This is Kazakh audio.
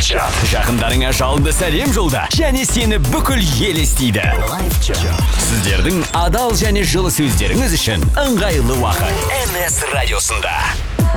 Жақындарыңа жалынды сәлем жолда, және сені бүкіл ел естиді. Сіздердің адал және жылы сөздеріңіз үшін ыңғайлы уақыт NS радиосында.